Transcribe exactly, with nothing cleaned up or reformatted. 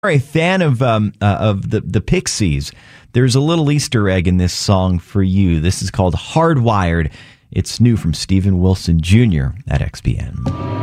a fan of um, uh, of the, the Pixies, there's a little Easter egg in this song for you. This is called Hardwired. It's new from Steven Wilson Junior at X P N.